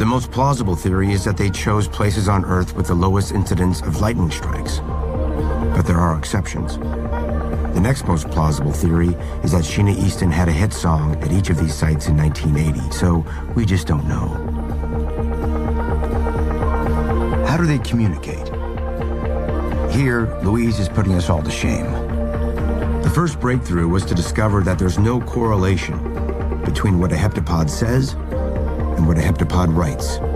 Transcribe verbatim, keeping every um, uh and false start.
The most plausible theory is that they chose places on Earth with the lowest incidence of lightning strikes. But there are exceptions. The next most plausible theory is that Sheena Easton had a hit song at each of these sites in nineteen eighty, so we just don't know. How do they communicate? Here, Louise is putting us all to shame. The first breakthrough was to discover that there's no correlation between what a heptapod says and what a heptapod writes.